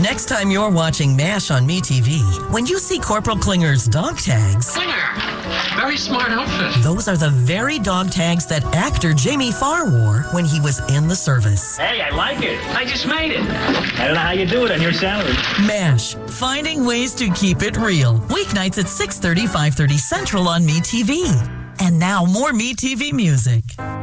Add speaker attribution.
Speaker 1: Next time you're watching MASH on MeTV, when you see Corporal Klinger's dog tags...
Speaker 2: Klinger! Very smart outfit.
Speaker 1: Those are the very dog tags that actor Jamie Farr wore when he was in the service.
Speaker 3: Hey, I like it. I just made it. I don't know how you do it on your salary.
Speaker 1: MASH, finding ways to keep it real. Weeknights at 6:30, 5:30 Central on MeTV. And now more MeTV music.